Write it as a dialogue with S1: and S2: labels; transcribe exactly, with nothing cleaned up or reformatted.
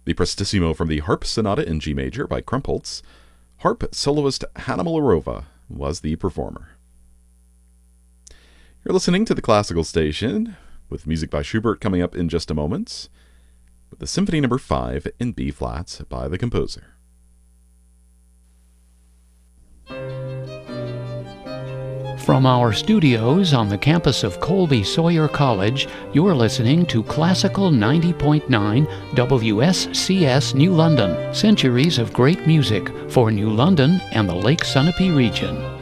S1: The Prestissimo from the Harp Sonata in G Major by Krumpholz. Harp soloist Hanna Maliarova was the performer. You're listening to the Classical Station, with music by Schubert coming up in just a moment, with the Symphony Number five in B-flat by the composer.
S2: From our studios on the campus of Colby Sawyer College, you're listening to Classical ninety point nine W S C S New London, centuries of great music for New London and the Lake Sunapee region.